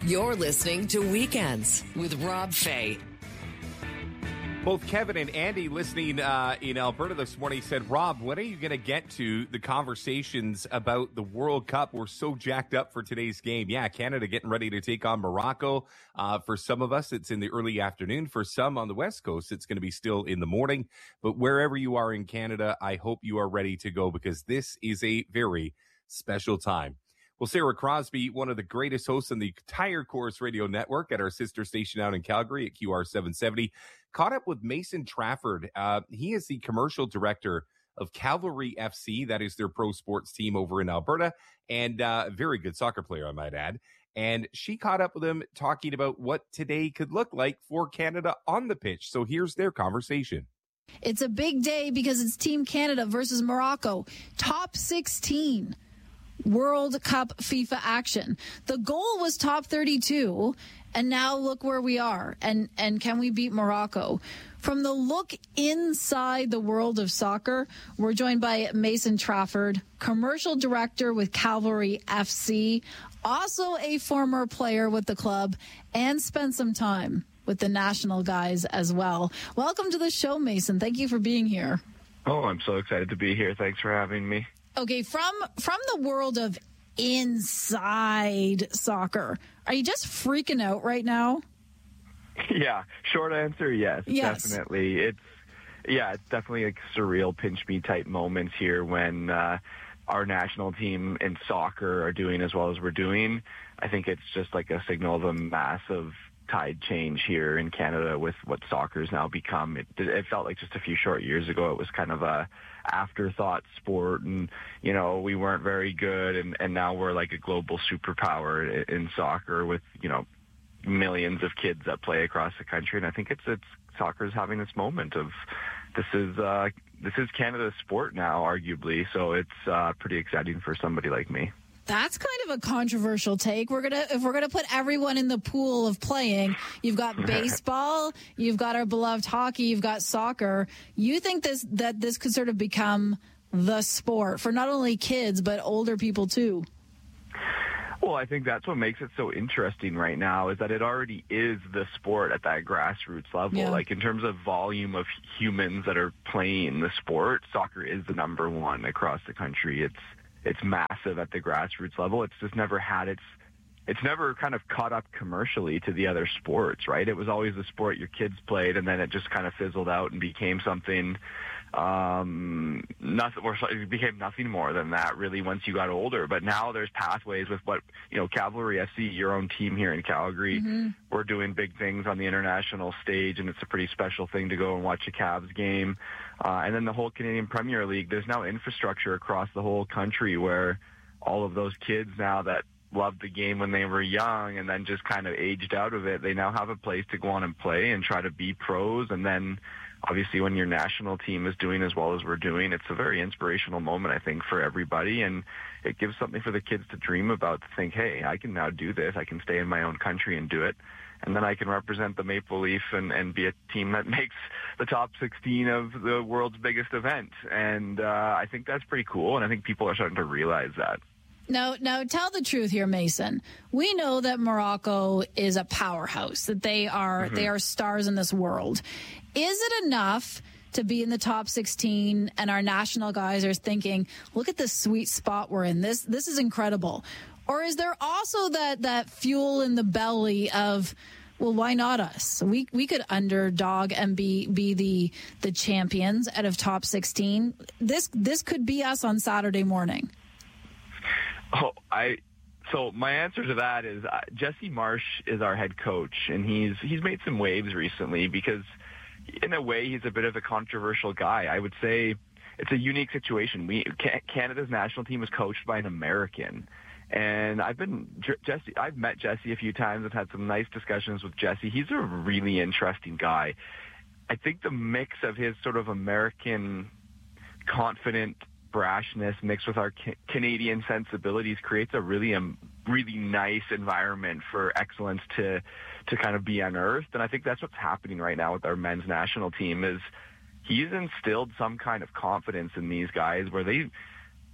You're listening to Weekends with Rob Fay. Both Kevin and Andy listening in Alberta this morning said, Rob, when are you going to get to the conversations about the World Cup? We're so jacked up for today's game. Yeah, Canada getting ready to take on Morocco. For some of us, it's in the early afternoon. For some on the West Coast, it's going to be still in the morning. But wherever you are in Canada, I hope you are ready to go because this is a very special time. Well, Sarah Crosby, one of the greatest hosts on the entire Chorus Radio Network at our sister station out in Calgary at QR 770, caught up with Mason Trafford. He is the commercial director of Cavalry FC. That is their pro sports team over in Alberta, and a very good soccer player, I might add. And she caught up with him talking about what today could look like for Canada on the pitch. So here's their conversation. It's a big day because it's Team Canada versus Morocco. Top 16. World Cup FIFA action. The goal was top 32, and now look where we are. And can we beat Morocco? From the look inside the world of soccer, we're joined by Mason Trafford, commercial director with Cavalry FC, also a former player with the club, and spent some time with the national guys as well. Welcome to the show, Mason. Thank you for being here. Oh, I'm so excited to be here. Thanks for having me. Okay, from the world of inside soccer, are you just freaking out right now? Yeah, short answer, yes. Definitely. It's definitely like surreal pinch me type moments here when our national team in soccer are doing as well as we're doing. I think it's just like a signal of a massive tide change here in Canada with what soccer's now become. It felt like just a few short years ago it was kind of a afterthought sport, and we weren't very good, and now we're like a global superpower in soccer with millions of kids that play across the country. And I think it's soccer's having this moment of this is Canada's sport now, arguably. So it's pretty exciting for somebody like me. That's kind of a controversial take. If we're gonna put everyone in the pool of playing, you've got baseball, you've got our beloved hockey, you've got soccer. You think that this could sort of become the sport for not only kids but older people too? Well, I think that's what makes it so interesting right now is that it already is the sport at that grassroots level. Yeah. Like in terms of volume of humans that are playing the sport, soccer is the number one across the country. It's massive at the grassroots level. It's just never had it's never kind of caught up commercially to the other sports, right? It was always the sport your kids played, and then it just kind of fizzled out and became something it became nothing more than that really once you got older. But now there's pathways with what Cavalry FC, your own team here in Calgary. Mm-hmm. We're doing big things on the international stage, and it's a pretty special thing to go and watch a Cavs game. And then the whole Canadian Premier League, there's now infrastructure across the whole country where all of those kids now that loved the game when they were young and then just kind of aged out of it, they now have a place to go on and play and try to be pros. And then obviously when your national team is doing as well as we're doing, it's a very inspirational moment, I think, for everybody. And it gives something for the kids to dream about, to think, hey, I can now do this. I can stay in my own country and do it. And then I can represent the Maple Leaf and be a team that makes the top 16 of the world's biggest event. And I think that's pretty cool. And I think people are starting to realize that. Now, tell the truth here, Mason. We know that Morocco is a powerhouse, that they are stars in this world. Is it enough to be in the top 16 and our national guys are thinking, look at this sweet spot we're in. This is incredible. Or is there also that fuel in the belly of, well, why not us? We could underdog and be the champions out of top 16. This could be us on Saturday morning. So my answer to that is Jesse Marsh is our head coach, and he's made some waves recently because in a way he's a bit of a controversial guy. I would say it's a unique situation. Canada's national team is coached by an American. And I've met Jesse a few times. I've had some nice discussions with Jesse. He's a really interesting guy. I think the mix of his sort of American confident brashness mixed with our Canadian sensibilities creates a really nice environment for excellence to kind of be unearthed. And I think that's what's happening right now with our men's national team is he's instilled some kind of confidence in these guys where they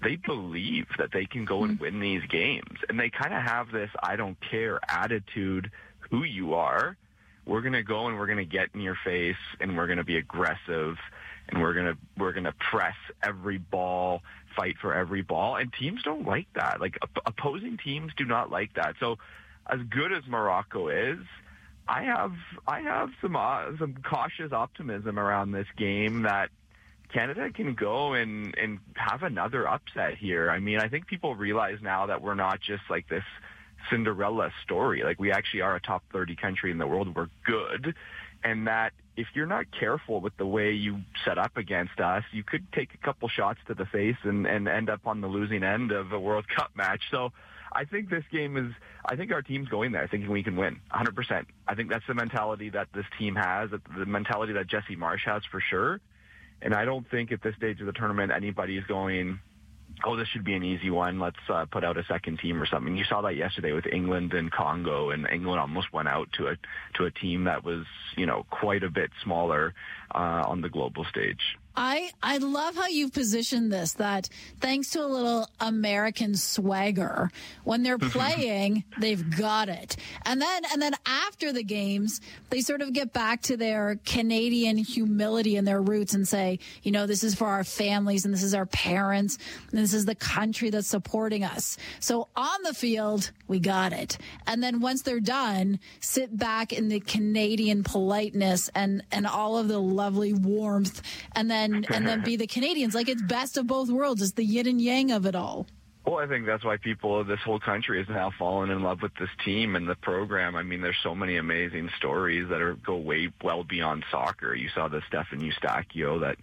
they believe that they can go and win these games. And they kind of have this I don't care attitude, who you are. We're going to go and we're going to get in your face and we're going to be aggressive and we're going to press every ball, fight for every ball. And teams don't like that. Like opposing teams do not like that. So as good as Morocco is, I have some cautious optimism around this game that Canada can go and have another upset here. I mean, I think people realize now that we're not just like this Cinderella story. Like, we actually are a top 30 country in the world. We're good. And that if you're not careful with the way you set up against us, you could take a couple shots to the face and end up on the losing end of a World Cup match. So I think this game I think our team's going there thinking we can win 100%. I think that's the mentality that this team has, the mentality that Jesse Marsh has for sure. And I don't think at this stage of the tournament anybody is going, oh, this should be an easy one. Let's put out a second team or something. You saw that yesterday with England and Congo, and England almost went out to a team that was, quite a bit smaller on the global stage. I love how you've positioned this, that thanks to a little American swagger, when they're playing, they've got it. And then after the games, they sort of get back to their Canadian humility and their roots and say, this is for our families and this is our parents and this is the country that's supporting us. So on the field, we got it. And then once they're done, sit back in the Canadian politeness and all of the lovely warmth, and then be the Canadians. Like, it's best of both worlds. It's the yin and yang of it all. Well, I think that's why this whole country has now fallen in love with this team and the program. I mean, there's so many amazing stories that go way well beyond soccer. You saw the Stefan Eustáquio, that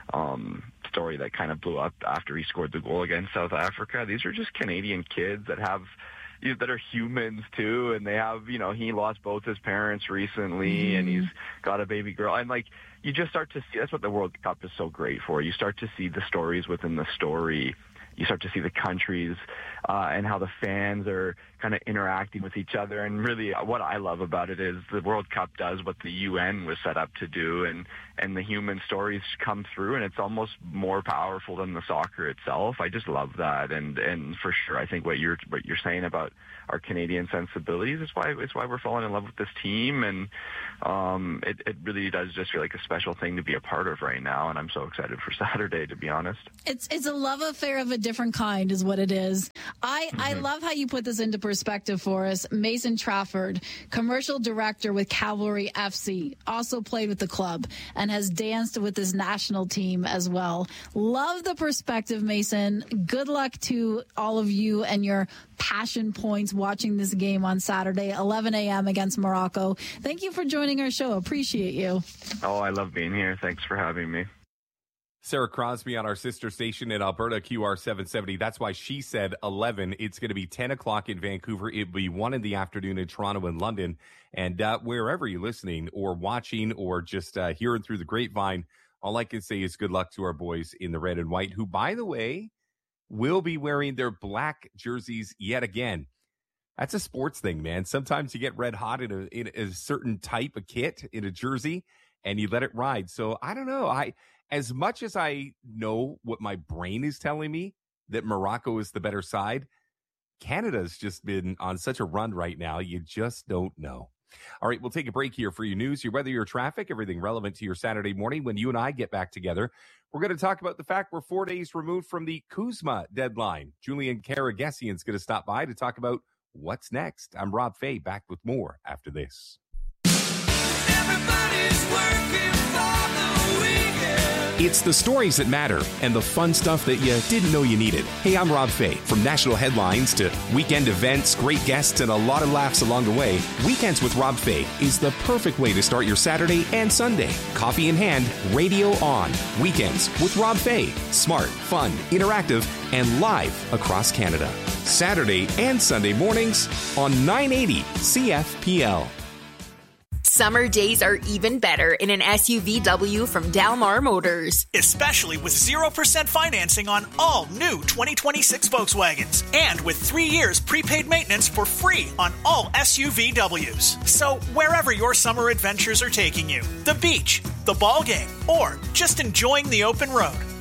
story that kind of blew up after he scored the goal against South Africa. These are just Canadian kids that have that are humans too, and they have, he lost both his parents recently, and he's got a baby girl, and like, you just start to see, that's what the World Cup is so great for. You start to see the stories within the story. You start to see the countries and how the fans are kind of interacting with each other. And really what I love about it is the World Cup does what the UN was set up to do, and the human stories come through, and it's almost more powerful than the soccer itself. I just love that. And for sure, I think what you're saying about our Canadian sensibilities is why we're falling in love with this team. And it really does just feel like a special thing to be a part of right now. And I'm so excited for Saturday, to be honest. It's a love affair of a different kind is what it is. I love how you put this into perspective for us. Mason Trafford, commercial director with Cavalry FC, also played with the club and has danced with this national team as well. Love the perspective, Mason. Good luck to all of you and your passion points watching this game on Saturday, 11 a.m. against Morocco. Thank you for joining our show. Appreciate you. Oh, I love being here. Thanks for having me. Sarah Crosby on our sister station in Alberta, QR770. That's why she said 11. It's going to be 10 o'clock in Vancouver. It'll be 1 in the afternoon in Toronto and London. And wherever you're listening or watching or just hearing through the grapevine, all I can say is good luck to our boys in the red and white, who, by the way, will be wearing their black jerseys yet again. That's a sports thing, man. Sometimes you get red hot in a certain type of kit, in a jersey, and you let it ride. So I don't know. As much as I know what my brain is telling me, that Morocco is the better side, Canada's just been on such a run right now, you just don't know. All right, we'll take a break here for your news, your weather, your traffic, everything relevant to your Saturday morning when you and I get back together. We're going to talk about the fact we're 4 days removed from the Kuzma deadline. Julian Karagesian's going to stop by to talk about what's next. I'm Rob Fay, back with more after this. Everybody's working for the weekend. It's the stories that matter and the fun stuff that you didn't know you needed. Hey, I'm Rob Fay. From national headlines to weekend events, great guests, and a lot of laughs along the way, Weekends with Rob Fay is the perfect way to start your Saturday and Sunday. Coffee in hand, radio on. Weekends with Rob Fay. Smart, fun, interactive, and live across Canada. Saturday and Sunday mornings on 980 CFPL. Summer days are even better in an SUVW from Dalmar Motors. Especially with 0% financing on all new 2026 Volkswagens. And with 3 years prepaid maintenance for free on all SUVWs. So wherever your summer adventures are taking you, the beach, the ball game, or just enjoying the open road,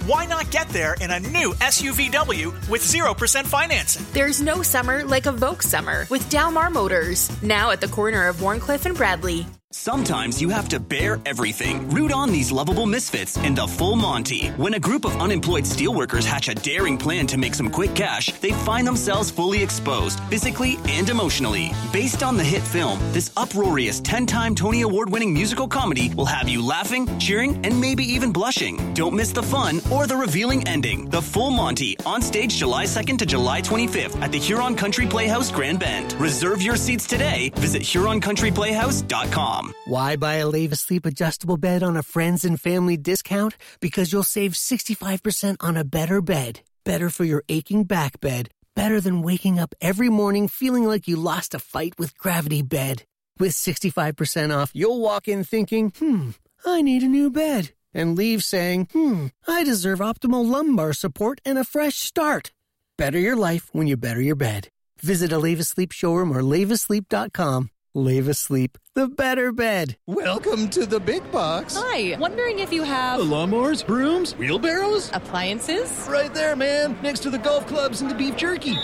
why not get there in a new SUVW with 0% financing? There's no summer like a Vogue summer with Dalmar Motors. Now at the corner of Warncliffe and Bradley. Sometimes you have to bear everything. Root on these lovable misfits in the Full Monty. When a group of unemployed steelworkers hatch a daring plan to make some quick cash, they find themselves fully exposed, physically and emotionally. Based on the hit film, this uproarious 10-time Tony Award-winning musical comedy will have you laughing, cheering, and maybe even blushing. Don't miss the fun or the revealing ending. The Full Monty, on stage July 2nd to July 25th at the Huron Country Playhouse Grand Bend. Reserve your seats today. Visit HuronCountryPlayhouse.com. Why buy a Leva Sleep adjustable bed on a friends and family discount? Because you'll save 65% on a better bed. Better for your aching back bed. Better than waking up every morning feeling like you lost a fight with Gravity Bed. With 65% off, you'll walk in thinking, I need a new bed. And leave saying, I deserve optimal lumbar support and a fresh start. Better your life when you better your bed. Visit a Leva Sleep showroom or levasleep.com. Leva Sleep, the better bed. Welcome to the big box. Hi, wondering if you have... lawnmowers, brooms, wheelbarrows? Appliances? Right there, man, next to the golf clubs and the beef jerky.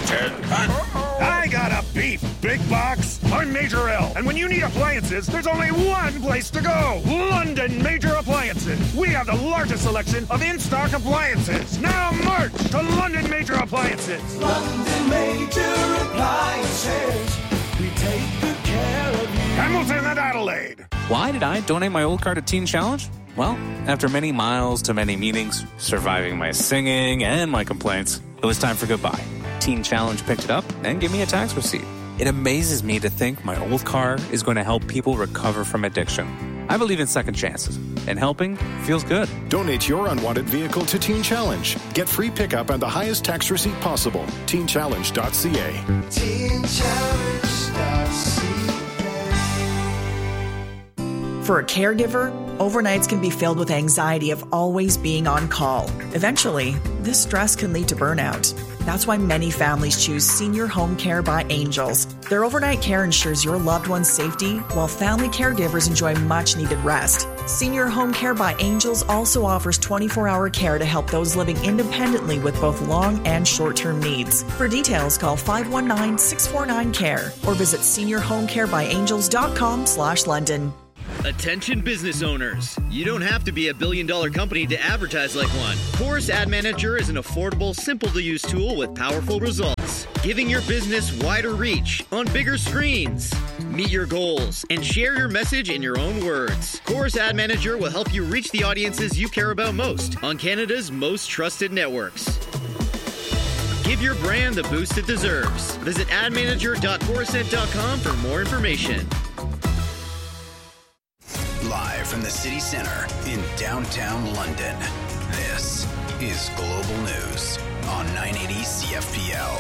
I got a beef big box. I'm Major L, and when you need appliances, there's only one place to go. London Major Appliances. We have the largest selection of in-stock appliances. Now march to London Major Appliances. London Major Appliances. We take good care of you. Hamilton and Adelaide. Why did I donate my old car to Teen Challenge? Well, after many miles to many meetings, surviving my singing and my complaints, it was time for goodbye. Teen Challenge picked it up and gave me a tax receipt. It amazes me to think my old car is going to help people recover from addiction. I believe in second chances, and helping feels good. Donate your unwanted vehicle to Teen Challenge. Get free pickup and the highest tax receipt possible. TeenChallenge.ca. For a caregiver, overnights can be filled with anxiety of always being on call. Eventually, this stress can lead to burnout. That's why many families choose Senior Home Care by Angels. Their overnight care ensures your loved one's safety, while family caregivers enjoy much-needed rest. Senior Home Care by Angels also offers 24-hour care to help those living independently with both long and short-term needs. For details, call 519-649-CARE or visit seniorhomecarebyangels.com/London. Attention business owners. You don't have to be a billion-dollar company to advertise like one. Chorus Ad Manager is an affordable, simple-to-use tool with powerful results, giving your business wider reach on bigger screens. Meet your goals and share your message in your own words. Chorus Ad Manager will help you reach the audiences you care about most on Canada's most trusted networks. Give your brand the boost it deserves. Visit admanager.corusent.com for more information. Live from the city center in downtown London, this is Global News on 980 CFPL.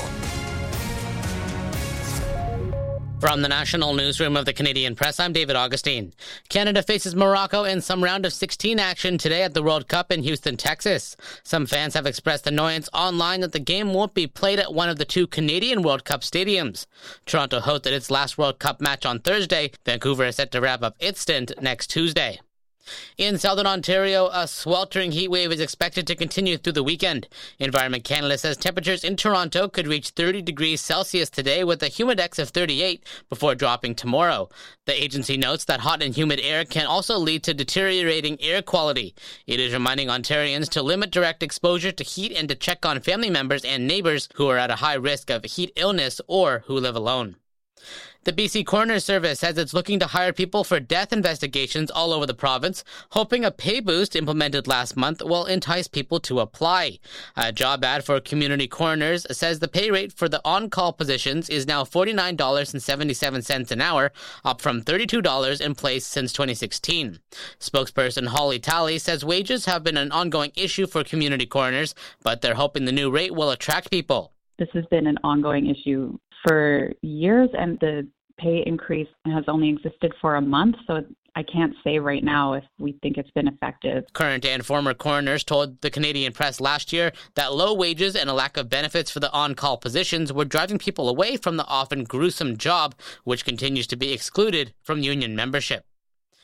From the National Newsroom of the Canadian Press, I'm David Augustine. Canada faces Morocco in some round of 16 action today at the World Cup in Houston, Texas. Some fans have expressed annoyance online that the game won't be played at one of the two Canadian World Cup stadiums. Toronto hosted its last World Cup match on Thursday. Vancouver is set to wrap up its stint next Tuesday. In southern Ontario, a sweltering heat wave is expected to continue through the weekend. Environment Canada says temperatures in Toronto could reach 30 degrees Celsius today with a humidex of 38 before dropping tomorrow. The agency notes that hot and humid air can also lead to deteriorating air quality. It is reminding Ontarians to limit direct exposure to heat and to check on family members and neighbors who are at a high risk of heat illness or who live alone. The BC Coroner Service says it's looking to hire people for death investigations all over the province, hoping a pay boost implemented last month will entice people to apply. A job ad for community coroners says the pay rate for the on-call positions is now $49.77 an hour, up from $32 in place since 2016. Spokesperson Holly Talley says wages have been an ongoing issue for community coroners, but they're hoping the new rate will attract people. This has been an ongoing issue for years, and the pay increase has only existed for a month, so I can't say right now if we think it's been effective. Current and former coroners told the Canadian Press last year that low wages and a lack of benefits for the on-call positions were driving people away from the often gruesome job, which continues to be excluded from union membership.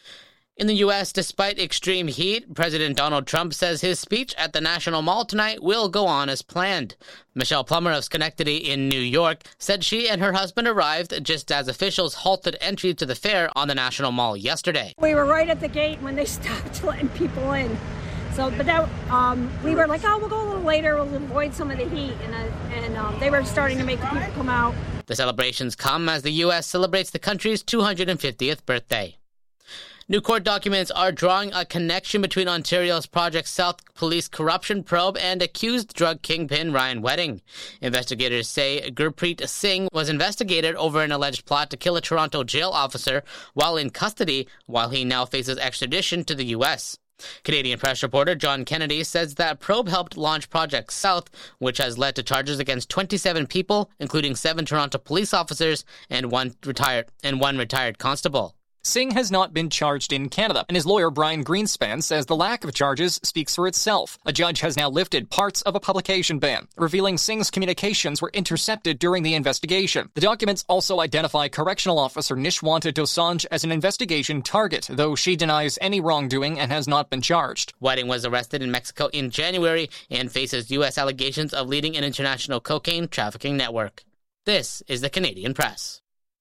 In the U.S., despite extreme heat, President Donald Trump says his speech at the National Mall tonight will go on as planned. Michelle Plummer of Schenectady in New York said she and her husband arrived just as officials halted entry to the fair on the National Mall yesterday. We were right at the gate when they stopped letting people in. So, but that we were like, oh, we'll go a little later, we'll avoid some of the heat, and they were starting to make the people come out. The celebrations come as the U.S. celebrates the country's 250th birthday. New court documents are drawing a connection between Ontario's Project South police corruption probe and accused drug kingpin Ryan Wedding. Investigators say Gurpreet Singh was investigated over an alleged plot to kill a Toronto jail officer while in custody, while he now faces extradition to the U.S. Canadian Press reporter John Kennedy says that probe helped launch Project South, which has led to charges against 27 people, including 7 Toronto police officers and one retired constable. Singh has not been charged in Canada, and his lawyer Brian Greenspan says the lack of charges speaks for itself. A judge has now lifted parts of a publication ban, revealing Singh's communications were intercepted during the investigation. The documents also identify correctional officer Nishwanta Dosanjh as an investigation target, though she denies any wrongdoing and has not been charged. Wedding was arrested in Mexico in January and faces U.S. allegations of leading an international cocaine trafficking network. This is the Canadian Press.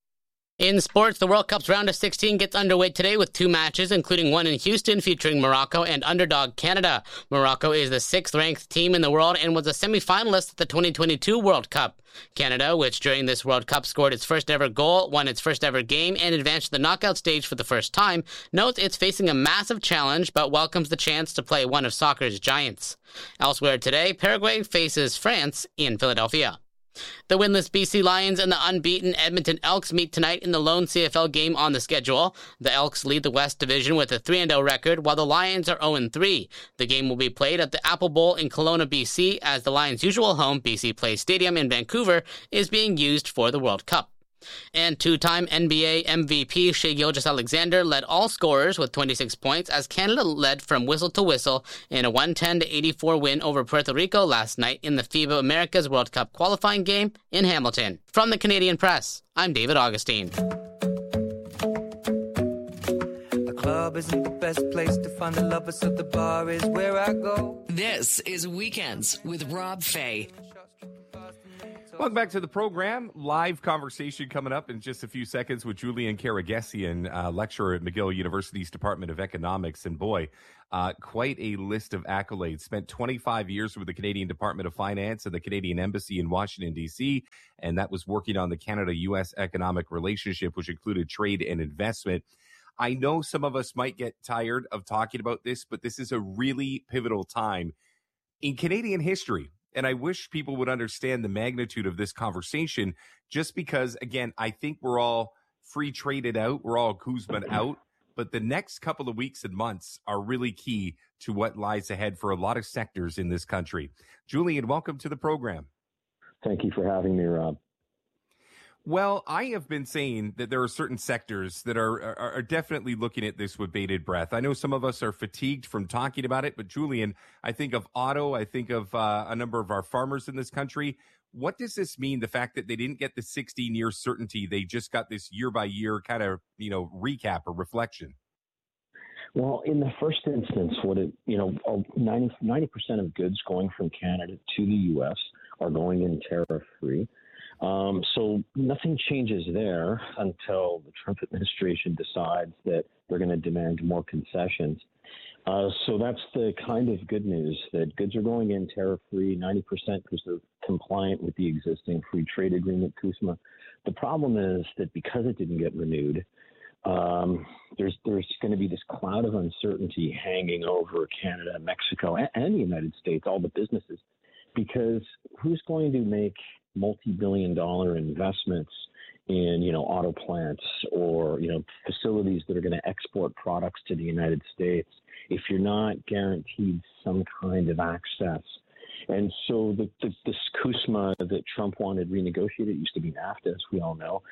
In sports, the World Cup's round of 16 gets underway today with 2 matches, including one in Houston featuring Morocco and underdog Canada. Morocco is the 6th-ranked team in the world and was a semi-finalist at the 2022 World Cup. Canada, which during this World Cup scored its first-ever goal, won its first-ever game, and advanced to the knockout stage for the first time, notes it's facing a massive challenge but welcomes the chance to play one of soccer's giants. Elsewhere today, Paraguay faces France in Philadelphia. The winless BC Lions and the unbeaten Edmonton Elks meet tonight in the lone CFL game on the schedule. The Elks lead the West Division with a 3-0 record, while the Lions are 0-3. The game will be played at the Apple Bowl in Kelowna, BC, as the Lions' usual home, BC Place Stadium in Vancouver, is being used for the World Cup. And 2-time NBA MVP Shai Gilgeous-Alexander led all scorers with 26 points as Canada led from whistle to whistle in a 110-84 win over Puerto Rico last night in the FIBA Americas World Cup qualifying game in Hamilton. From the Canadian Press, I'm David Augustine. The club isn't the best place to find the lovers, so the bar is where I go. This is Weekends with Rob Fay. Welcome back to the program. Live conversation coming up in just a few seconds with Julian Karagesian, lecturer at McGill University's Department of Economics. And boy, quite a list of accolades. Spent 25 years with the Canadian Department of Finance and the Canadian Embassy in Washington, D.C., and that was working on the Canada-U.S. economic relationship, which included trade and investment. I know some of us might get tired of talking about this, but this is a really pivotal time in Canadian history. And I wish people would understand the magnitude of this conversation just because, again, I think we're all free traded out. We're all Kuzma out. But the next couple of weeks and months are really key to what lies ahead for a lot of sectors in this country. Julian, welcome to the program. Thank you for having me, Rob. Well, I have been saying that there are certain sectors that are definitely looking at this with bated breath. I know some of us are fatigued from talking about it, but Julian, I think of auto, I think of a number of our farmers in this country. What does this mean, the fact that they didn't get the 16-year certainty, they just got this year-by-year kind of, recap or reflection? Well, in the first instance, 90% of goods going from Canada to the U.S. are going in tariff-free. So nothing changes there until the Trump administration decides that they're going to demand more concessions. So that's the kind of good news, that goods are going in tariff-free, 90% because they're compliant with the existing free trade agreement, CUSMA. The problem is that because it didn't get renewed, there's going to be this cloud of uncertainty hanging over Canada, Mexico, and the United States, all the businesses, because who's going to make multi-billion-dollar investments in, auto plants or, facilities that are going to export products to the United States if you're not guaranteed some kind of access? And so this CUSMA that Trump wanted renegotiated, used to be NAFTA, as we all know.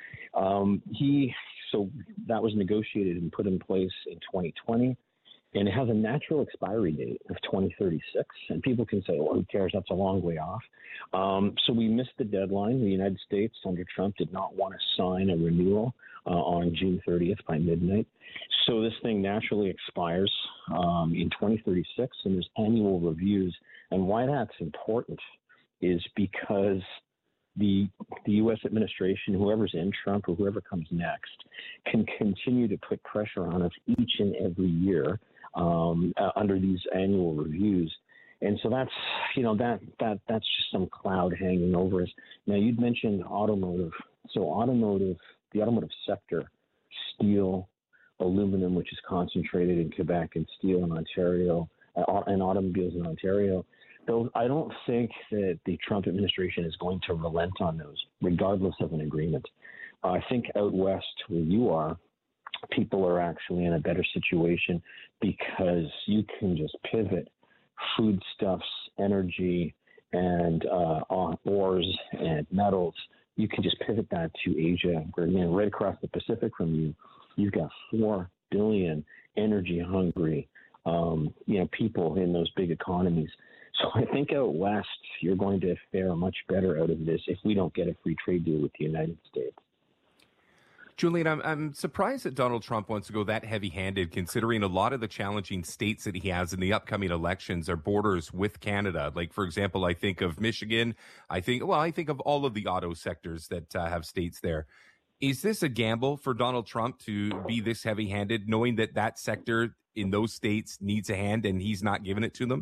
So that was negotiated and put in place in 2020. And it has a natural expiry date of 2036. And people can say, well, who cares? That's a long way off. So we missed the deadline. The United States under Trump did not want to sign a renewal on June 30th by midnight. So this thing naturally expires in 2036, and there's annual reviews. And why that's important is because the U.S. administration, whoever's in, Trump or whoever comes next, can continue to put pressure on us each and every year under these annual reviews. And so that's, that's just some cloud hanging over us. Now, you'd mentioned automotive. So the automotive sector, steel, aluminum, which is concentrated in Quebec, and steel in Ontario, and automobiles in Ontario, those, I don't think that the Trump administration is going to relent on those, regardless of an agreement. I think out west where you are, people are actually in a better situation because you can just pivot foodstuffs, energy, and ores and metals. You can just pivot that to Asia, where, right across the Pacific from you, you've got 4 billion energy-hungry, people in those big economies. So I think out west, you're going to fare much better out of this if we don't get a free trade deal with the United States. Julian, I'm surprised that Donald Trump wants to go that heavy-handed, considering a lot of the challenging states that he has in the upcoming elections are borders with Canada. Like, for example, I think of Michigan. I think of all of the auto sectors that have states there. Is this a gamble for Donald Trump to be this heavy-handed, knowing that that sector in those states needs a hand and he's not giving it to them?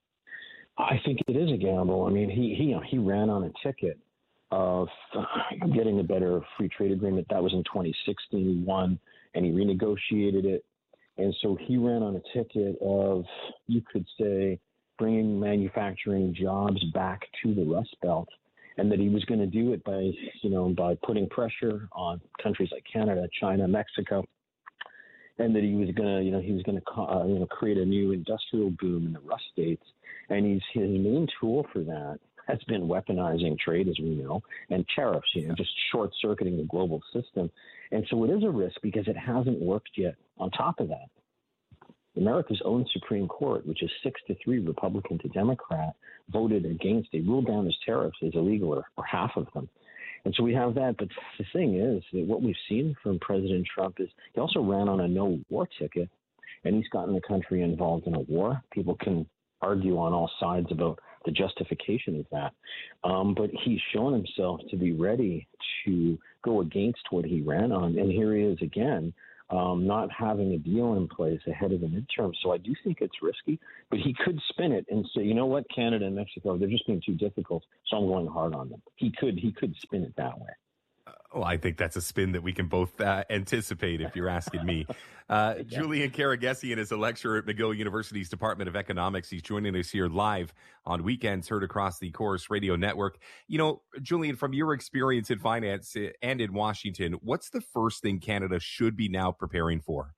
I think it is a gamble. I mean, he ran on a ticket of getting a better free trade agreement. That was in 2016. He won, and he renegotiated it. And so he ran on a ticket of, you could say, bringing manufacturing jobs back to the Rust Belt, and that he was going to do it by putting pressure on countries like Canada, China, Mexico, and that he was going to create a new industrial boom in the Rust States. And his main tool for that has been weaponizing trade, as we know, and tariffs, just short-circuiting the global system. And so it is a risk because it hasn't worked yet. On top of that, America's own Supreme Court, which is 6-3 Republican to Democrat, voted against. They ruled down his tariffs as illegal, or half of them. And so we have that. But the thing is that what we've seen from President Trump is he also ran on a no-war ticket, and he's gotten the country involved in a war. People can argue on all sides about the justification of that. But he's shown himself to be ready to go against what he ran on. And here he is again, not having a deal in place ahead of the midterm. So I do think it's risky, but he could spin it and say, you know what, Canada and Mexico, they're just being too difficult, so I'm going hard on them. He could spin it that way. Well, I think that's a spin that we can both anticipate, if you're asking me. Julian Karagesian is a lecturer at McGill University's Department of Economics. He's joining us here live on weekends, heard across the Chorus Radio Network. Julian, from your experience in finance and in Washington, what's the first thing Canada should be now preparing for?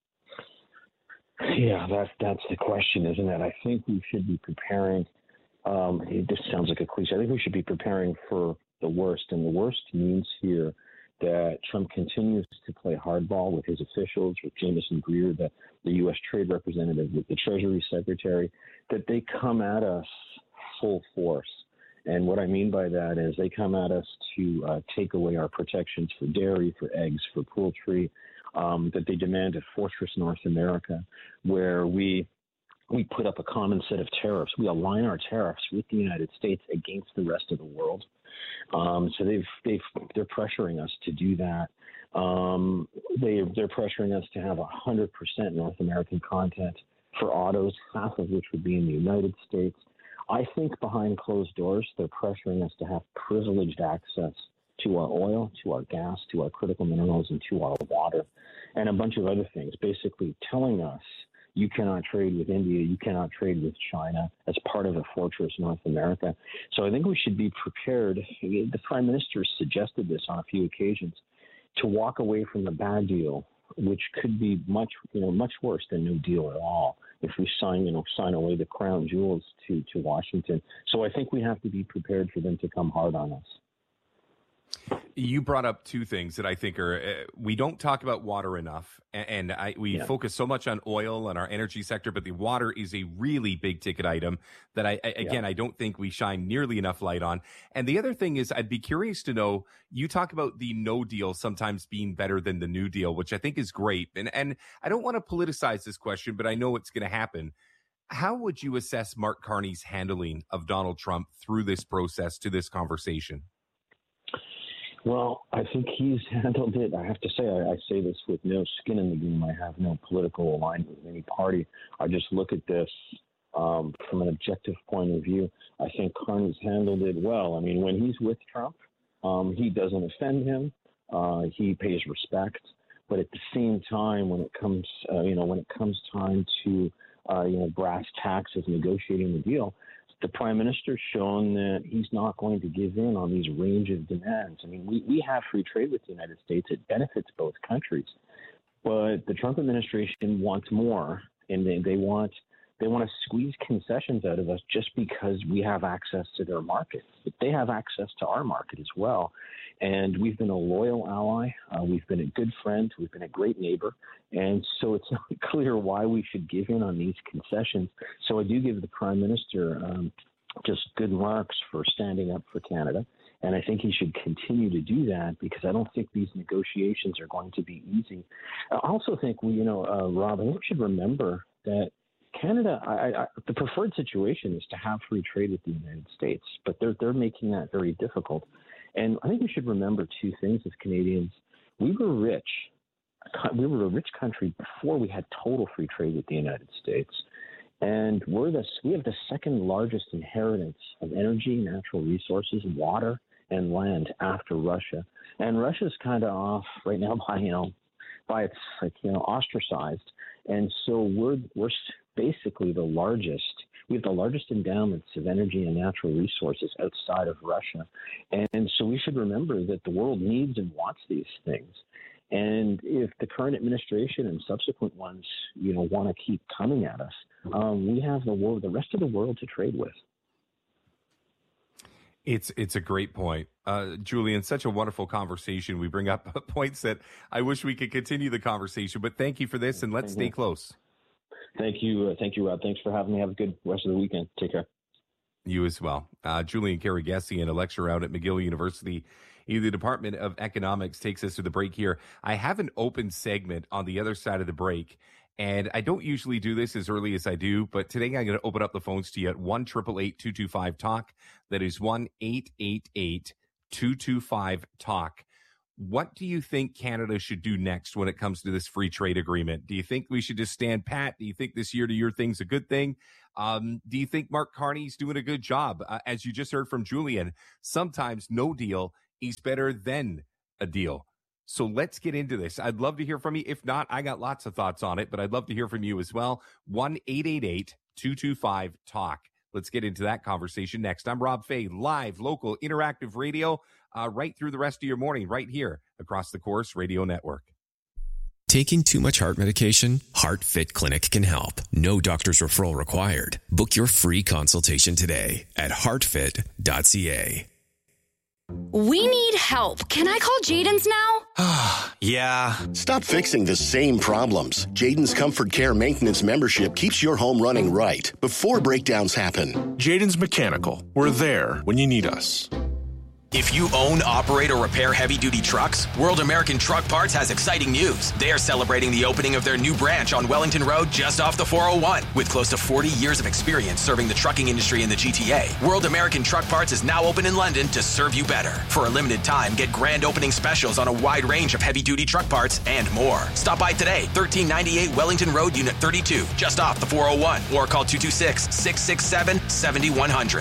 Yeah, that's the question, isn't it? I think we should be preparing. It just sounds like a cliche. I think we should be preparing for the worst, and the worst means here that Trump continues to play hardball with his officials, with Jamieson Greer, the U.S. Trade Representative, with the Treasury Secretary, that they come at us full force. And what I mean by that is they come at us to take away our protections for dairy, for eggs, for poultry, that they demand a Fortress North America, where we put up a common set of tariffs. We align our tariffs with the United States against the rest of the world. So they're pressuring us to do that. They're pressuring us to have 100% North American content for autos, half of which would be in the United States. I think behind closed doors, they're pressuring us to have privileged access to our oil, to our gas, to our critical minerals, and to our water, and a bunch of other things, basically telling us you cannot trade with India, you cannot trade with China as part of a Fortress North America. So I think we should be prepared. The Prime Minister suggested this on a few occasions, to walk away from the bad deal, which could be much worse than no deal at all if we sign away the crown jewels to Washington. So I think we have to be prepared for them to come hard on us. You brought up two things that I think are, we don't talk about water enough, and we focus so much on oil and our energy sector, but the water is a really big ticket item that I don't think we shine nearly enough light on. And the other thing is, I'd be curious to know, you talk about the no deal sometimes being better than the new deal, which I think is great. And I don't want to politicize this question, but I know it's going to happen. How would you assess Mark Carney's handling of Donald Trump through this process to this conversation? Well, I think he's handled it. I have to say, I say this with no skin in the game. I have no political alignment with any party. I just look at this from an objective point of view. I think Carney's handled it well. I mean, when he's with Trump, he doesn't offend him. He pays respect. But at the same time, when it comes, time to, brass tacks of negotiating the deal, the prime minister's shown that he's not going to give in on these range of demands. I mean, we have free trade with the United States. It benefits both countries. But the Trump administration wants more, and they want to squeeze concessions out of us just because we have access to their market. But they have access to our market as well. And we've been a loyal ally. We've been a good friend. We've been a great neighbor. And so it's not clear why we should give in on these concessions. So I do give the prime minister just good marks for standing up for Canada. And I think he should continue to do that, because I don't think these negotiations are going to be easy. I also think Rob, I think we should remember that Canada, the preferred situation is to have free trade with the United States, but they're making that very difficult. And I think we should remember two things as Canadians. We were rich. We were a rich country before we had total free trade with the United States. And we have the second largest inheritance of energy, natural resources, water, and land after Russia. And Russia's kind of off right now by its ostracized. And so we're basically the largest. We have the largest endowments of energy and natural resources outside of Russia. And so we should remember that the world needs and wants these things. And if the current administration and subsequent ones, want to keep coming at us, we have the rest of the world to trade with. It's a great point. Julian, such a wonderful conversation. We bring up points that I wish we could continue the conversation, but thank you for this, and let's stay close. Thank you, Rob. Thanks for having me. Have a good rest of the weekend. Take care. You as well. Julian Karagesian, a lecturer out at McGill University in the Department of Economics, takes us to the break here. I have an open segment on the other side of the break, and I don't usually do this as early as I do, but today I'm going to open up the phones to you at 1-888-225-TALK. That is 1-888-225-TALK. What do you think Canada should do next when it comes to this free trade agreement? Do you think we should just stand pat? Do you think this year-to-year thing's a good thing? Do you think Mark Carney's doing a good job? As you just heard from Julian, sometimes no deal is better than a deal. So let's get into this. I'd love to hear from you. If not, I got lots of thoughts on it, but I'd love to hear from you as well. 1-888-225-TALK. Let's get into that conversation next. I'm Rob Fay, live, local, interactive radio, right through the rest of your morning, right here across the Corus Radio Network. Taking too much heart medication? HeartFit Clinic can help. No doctor's referral required. Book your free consultation today at heartfit.ca. We need help. Can I call Jaden's now? Yeah. Stop fixing the same problems. Jaden's Comfort Care Maintenance Membership keeps your home running right before breakdowns happen. Jaden's Mechanical. We're there when you need us. If you own, operate, or repair heavy-duty trucks, World American Truck Parts has exciting news. They are celebrating the opening of their new branch on Wellington Road just off the 401. With close to 40 years of experience serving the trucking industry in the GTA, World American Truck Parts is now open in London to serve you better. For a limited time, get grand opening specials on a wide range of heavy-duty truck parts and more. Stop by today, 1398 Wellington Road, Unit 32, just off the 401, or call 226-667-7100.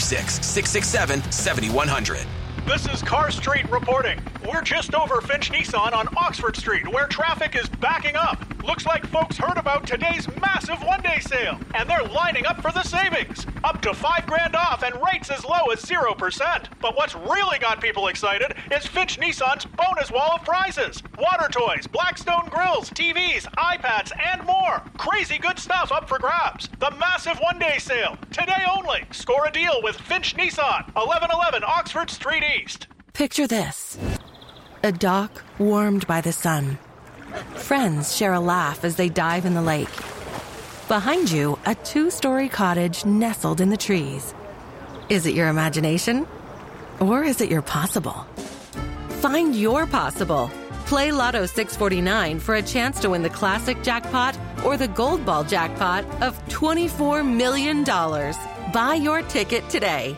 226-667-7100. This is Car Street reporting. We're just over Finch Nissan on Oxford Street, where traffic is backing up. Looks like folks heard about today's massive one-day sale, and they're lining up for the savings. Up to $5,000 off and rates as low as 0%. But what's really got people excited is Finch Nissan's bonus wall of prizes. Water toys, Blackstone grills, TVs, iPads, and more. Crazy good stuff up for grabs. The massive one-day sale. Today only. Score a deal with Finch Nissan, 1111 Oxford Street East. Picture this. A dock warmed by the sun. Friends share a laugh as they dive in the lake. Behind you, a 2-story cottage nestled in the trees. Is it your imagination? Or is it your possible? Find your possible. Play Lotto 649 for a chance to win the classic jackpot or the gold ball jackpot of $24 million. Buy your ticket today.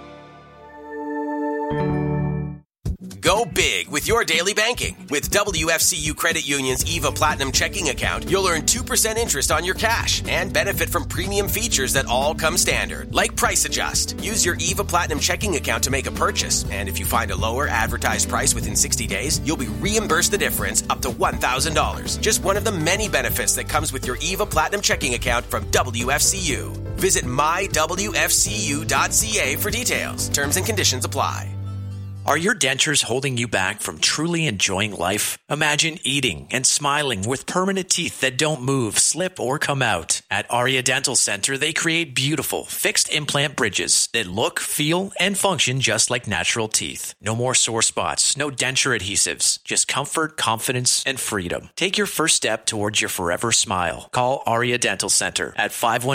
Go big with your daily banking. With WFCU Credit Union's EVA Platinum checking account, you'll earn 2% interest on your cash and benefit from premium features that all come standard, like Price Adjust. Use your EVA Platinum checking account to make a purchase, and if you find a lower advertised price within 60 days, you'll be reimbursed the difference up to $1,000. Just one of the many benefits that comes with your EVA Platinum checking account from WFCU. Visit mywfcu.ca for details. Terms and conditions apply. Are your dentures holding you back from truly enjoying life? Imagine eating and smiling with permanent teeth that don't move, slip, or come out. At Aria Dental Center, they create beautiful, fixed implant bridges that look, feel, and function just like natural teeth. No more sore spots, no denture adhesives, just comfort, confidence, and freedom. Take your first step towards your forever smile. Call Aria Dental Center at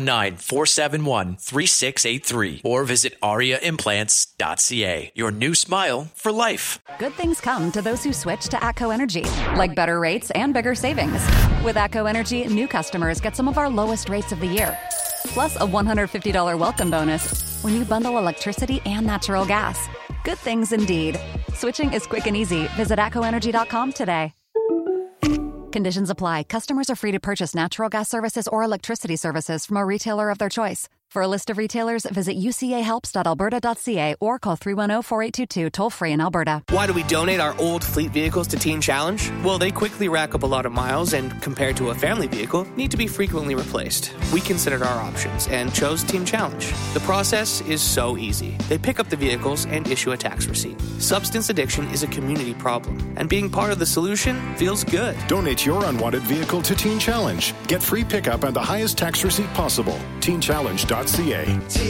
519-471-3683 or visit ariaimplants.ca. Your new smile for life. Good things come to those who switch to ATCO Energy, like better rates and bigger savings. With ATCO Energy, new customers get some of our lowest rates of the year, plus a $150 welcome bonus when you bundle electricity and natural gas. Good things indeed. Switching is quick and easy. Visit atcoenergy.com today. Conditions apply. Customers are free to purchase natural gas services or electricity services from a retailer of their choice. For a list of retailers, visit ucahelps.alberta.ca or call 310-4822 toll-free in Alberta. Why do we donate our old fleet vehicles to Teen Challenge? Well, they quickly rack up a lot of miles and, compared to a family vehicle, need to be frequently replaced. We considered our options and chose Teen Challenge. The process is so easy. They pick up the vehicles and issue a tax receipt. Substance addiction is a community problem, and being part of the solution feels good. Donate your unwanted vehicle to Teen Challenge. Get free pickup and the highest tax receipt possible. TeenChallenge.ca.